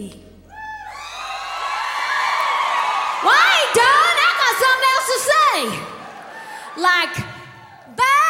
baby. Well, I ain't done. I got something else to say. Like,